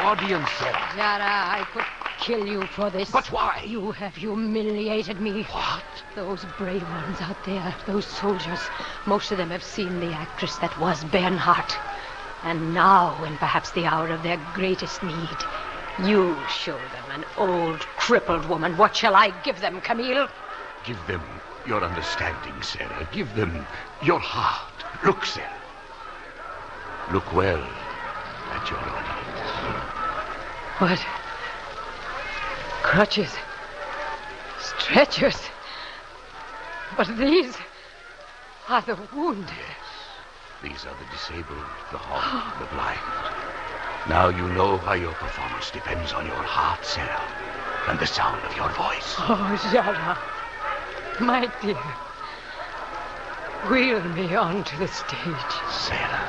audience, Sarah. Yara, I could kill you for this. But why? You have humiliated me. What? Those brave ones out there, those soldiers, most of them have seen the actress that was Bernhardt. And now, in perhaps the hour of their greatest need, you show them an old, crippled woman. What shall I give them, Camille? Give them your understanding, Sarah. Give them your heart. Look, Sarah. Look well at your audience. What? Crutches. Stretchers. But these are the wounded. Yes. These are the disabled, the halt, the blind. Now you know why your performance depends on your heart, Sarah, and the sound of your voice. Oh, Jara, my dear, wheel me onto the stage. Sarah.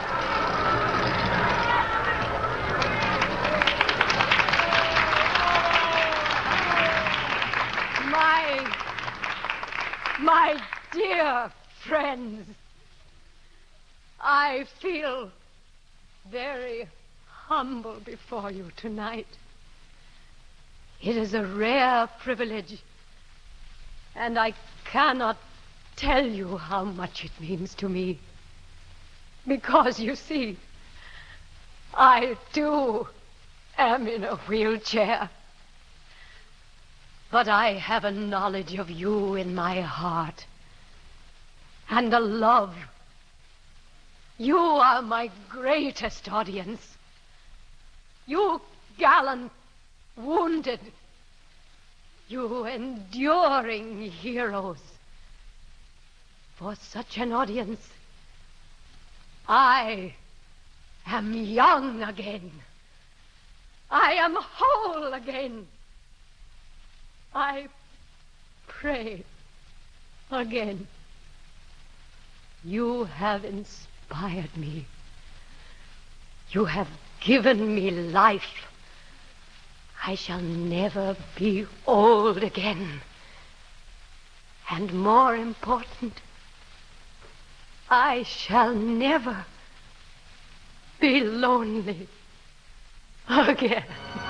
My dear friends, I feel very humble before you tonight. It is a rare privilege, and I cannot tell you how much it means to me. Because, you see, I, too, am in a wheelchair. But I have a knowledge of you in my heart, and a love. You are my greatest audience. You gallant, wounded, you enduring heroes. For such an audience, I am young again. I am whole again. I pray again. You have inspired me. You have given me life. I shall never be old again. And more important, I shall never be lonely again.